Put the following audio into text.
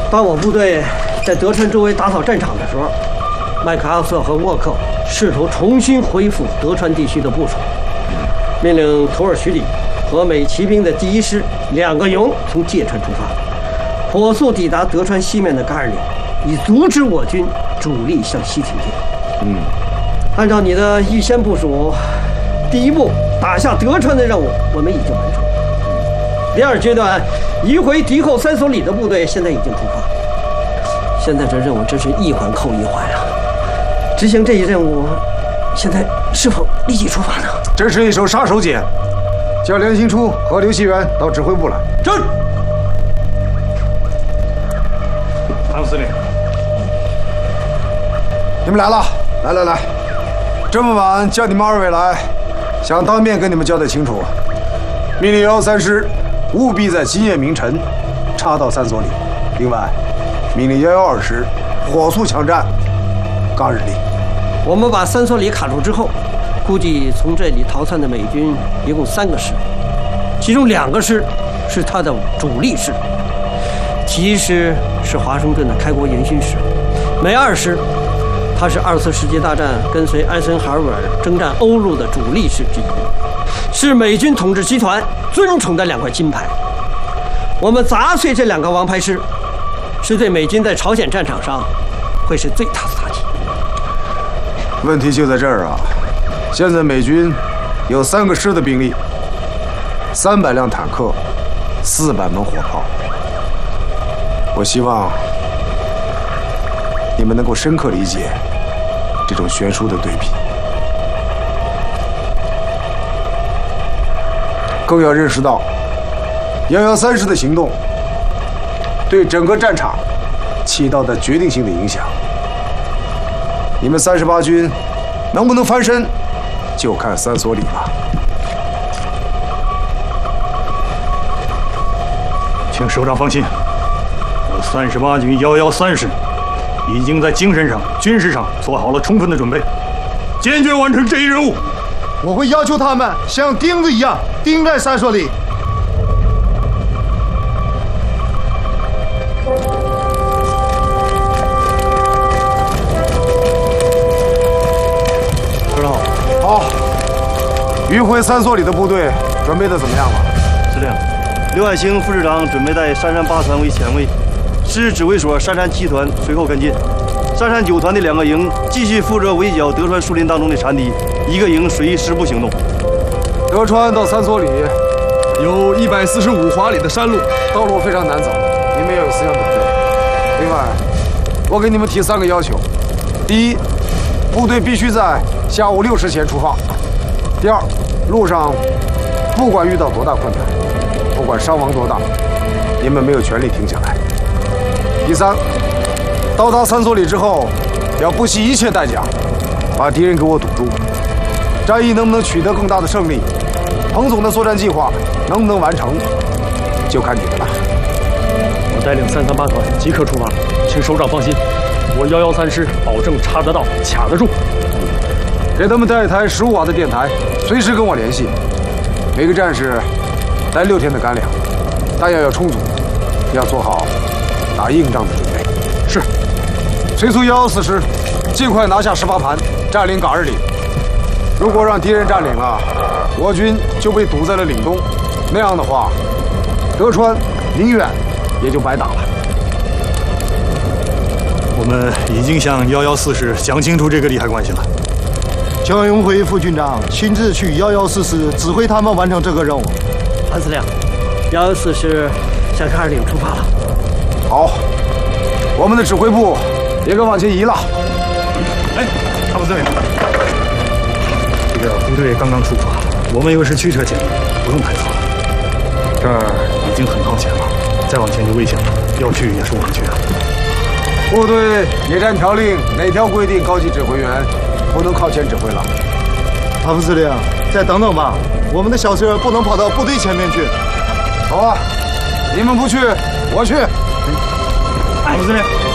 当我部队在德川周围打扫战场的时候，麦克阿瑟和沃克试图重新恢复德川地区的部署，命令土尔许里和美骑兵的第1师2个营从芥川出发，火速抵达德川西面的噶尔岭，以阻止我军主力向西挺进。按照你的预先部署，第1步打下德川的任务我们已经完成。第2阶段移回敌后3所里的部队现在已经出发。现在这任务真是一环扣一环啊！执行这一任务，现在是否立即出发呢？ 这是一手杀手锏，叫梁兴初和刘锡元到指挥部来。 朕。谭副司令， 你们来了，来，这么晚叫你们2位来，想当面跟你们交代清楚。命令113师务必在今夜明晨插到3所里。另外，命令112师火速抢占噶日里。 我们把3所里卡住之后，估计从这里逃窜的美军一共3个师，其中2个师是他的主力师，其1师是华盛顿的开国元勋师，美2师他是2次世界大战跟随艾森豪威尔征战欧陆的主力师之一，是美军统治集团尊崇的2块金牌。我们砸碎这2个王牌师，是对美军在朝鲜战场上会是最大的打击。 问题就在这儿啊！现在美军有3个师的兵力，300辆坦克，400门火炮。我希望你们能够深刻理解这种悬殊的对比，更要认识到113师的行动对整个战场起到的决定性的影响。你们38军能不能翻身，就看3所里了。 请首长放心，我38军113师已经在精神上、军事上做好了充分的准备，坚决完成这一任务。 我会要求他们像钉子一样钉在3所里。 首长好，迂回3所里的部队准备的怎么样了？ 司令，刘爱兴副师长准备带杉山8团为前卫，师指挥所杉山7团随后跟进，杉山9团的2个营继续负责围剿德川树林当中的残敌，1个营随师部行动。 德川到3所里有145华里的山路， 道路非常难走，你们要有思想准备。另外，我给你们提3个要求：第一，部队必须在下午6时前出发；第2，路上不管遇到多大困难，不管伤亡多大，你们没有权利停下来；第3，到达3所里之后，要不惜一切代价把敌人给我堵住。战役能不能取得更大的胜利，彭总的作战计划能不能完成，就看你们了。 我带领338团即刻出发，请首长放心，我113师保证插得到、卡得住。 给他们带一台15瓦的电台，随时跟我联系。每个战士带6天的干粮，弹药要充足，要做好打硬仗的准备。 是。 随速114师尽快拿下18盘，占领噶日里。如果让敌人占领了，我军就被堵在了岭东，那样的话，德川、宁远也就白打了。 我们已经向114师讲清楚这个利害关系了。 江永辉副军长亲自去114师指挥他们完成这个任务。 潘司令，114师向噶尔岭出发了。 好，我们的指挥部也该往前移了。 哎，谭副司令，这个部队刚刚出发，我们又是驱车前进，不用太早。这儿已经很靠前了，再往前就危险了，要去也是我们去的。 部队野战条令哪条规定高级指挥员不能靠前指挥了？ 谭副司令，再等等吧，我们的小车不能跑到部队前面去。 好啊，你们不去，我去。 谭副司令。